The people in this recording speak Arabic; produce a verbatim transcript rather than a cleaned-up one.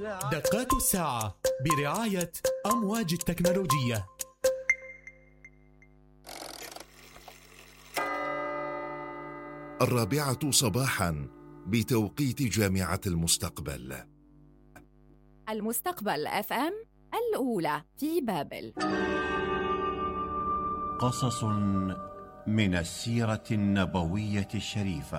دقات الساعة برعاية أمواج التكنولوجية. الرابعة صباحا بتوقيت جامعة المستقبل. المستقبل اف ام الأولى في بابل. قصص من السيرة النبوية الشريفة